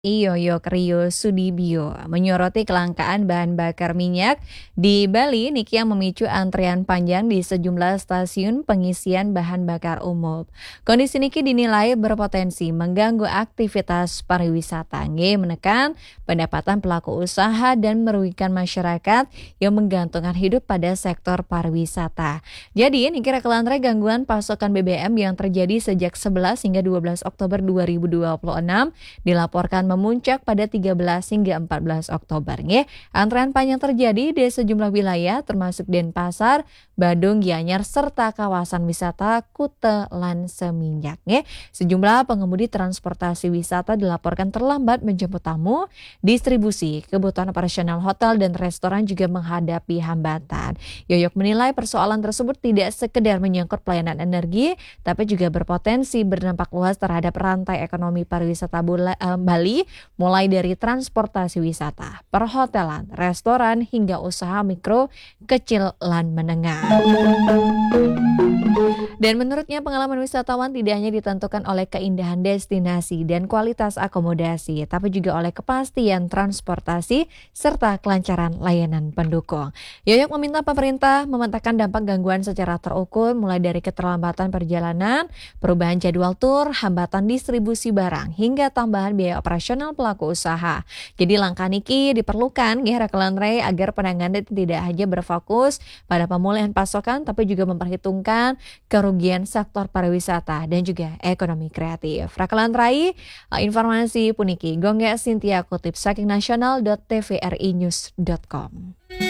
Yoyok Rio Sudibyo menyoroti kelangkaan bahan bakar minyak di Bali niki yang memicu antrean panjang di sejumlah stasiun pengisian bahan bakar umum. Kondisi niki dinilai berpotensi mengganggu aktivitas pariwisata, menekan pendapatan pelaku usaha dan merugikan masyarakat yang menggantungkan hidup pada sektor pariwisata. Jadi niki rekelantre gangguan pasokan BBM yang terjadi sejak 11 hingga 12 Oktober 2026 dilaporkan memuncak pada 13 hingga 14 Oktober. Antrean panjang terjadi di sejumlah wilayah termasuk Denpasar, Badung, Gianyar, serta kawasan wisata Kute lan Seminyak. Sejumlah pengemudi transportasi wisata dilaporkan terlambat menjemput tamu, distribusi, kebutuhan operasional hotel dan restoran juga menghadapi hambatan. Yoyok menilai persoalan tersebut tidak sekedar menyangkut pelayanan energi, tapi juga berpotensi berdampak luas terhadap rantai ekonomi pariwisata Bali, mulai dari transportasi wisata, perhotelan, restoran, hingga usaha mikro, kecil, lan menengah. Dan menurutnya pengalaman wisatawan tidak hanya ditentukan oleh keindahan destinasi dan kualitas akomodasi, tapi juga oleh kepastian transportasi serta kelancaran layanan pendukung. Yoyok meminta pemerintah memetakan dampak gangguan secara terukur mulai dari keterlambatan perjalanan, perubahan jadwal tur, hambatan distribusi barang, hingga tambahan biaya operasional pelaku usaha. Jadi langkah niki diperlukan rekelantre agar penanganan tidak hanya berfokus pada pemulihan pasokan tapi juga memperhitungkan kerugian sektor pariwisata dan juga ekonomi kreatif. Rakelantrai, informasi puniki Gongga Sintia kutip saking nasional.tvrinews.com.